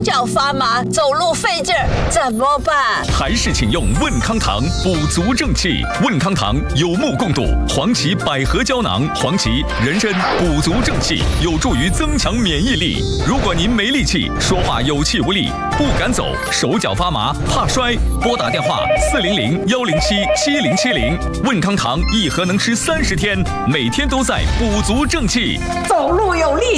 脚发麻，走路费劲儿，怎么办？ 还是请用问康堂补足正气。问康堂有目共睹，黄芪百合胶囊，黄芪人参补足正气，有助于增强免疫力。如果您没力气，说话有气无力，不敢走，手脚发麻，怕摔，拨打电话400-107-7070。问康堂一盒能吃30天，每天都在补足正气， 走路有力气。